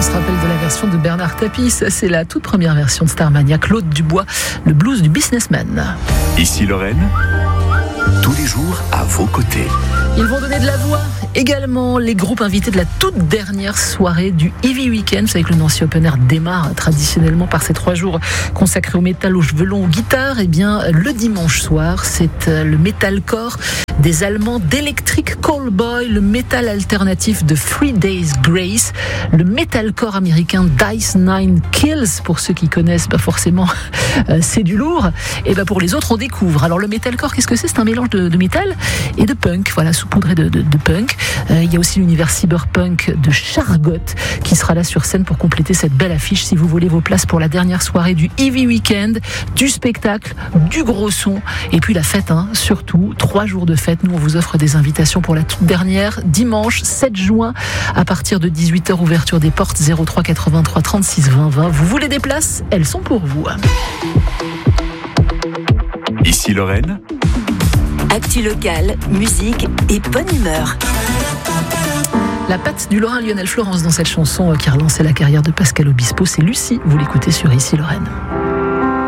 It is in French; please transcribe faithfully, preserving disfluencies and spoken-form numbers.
se rappelle de la version de Bernard Tapie. Ça, c'est la toute première version de Starmania. Claude Dubois, le blues du businessman. Ici Lorraine, tous les jours à vos côtés. Ils vont donner de la voix également. Les groupes invités de la toute dernière soirée du Heavy Weekend. Vous savez que le Nancy Open Air démarre traditionnellement par ces trois jours consacrés au métal, aux cheveux longs, aux guitares. Et bien, le dimanche soir, c'est le metalcore des Allemands d'Electric Callboy, le métal alternatif de Three Days Grace, le metalcore américain Dice Nine Kills. Pour ceux qui connaissent, bah forcément, euh, c'est du lourd. Et bah pour les autres, on découvre. Alors le metalcore, qu'est-ce que c'est ? C'est un mélange de, de métal et de punk. Voilà, saupoudré de, de, de punk. Euh, il y a aussi l'univers cyberpunk de Chargot qui sera là sur scène pour compléter cette belle affiche. Si vous voulez vos places pour la dernière soirée du Heavy Weekend, du spectacle, du gros son et puis la fête, hein, surtout trois jours de fête. Nous, on vous offre des invitations pour la toute dernière, dimanche sept juin, à partir de dix-huit heures, ouverture des portes, zéro trois quatre-vingt-trois trente-six vingt vingt. Vous voulez des places ? Elles sont pour vous. Ici Lorraine. Actu locale, musique et bonne humeur. La patte du Lorrain Lionel Florence dans cette chanson qui a relancé la carrière de Pascal Obispo, c'est Lucie. Vous l'écoutez sur Ici Lorraine.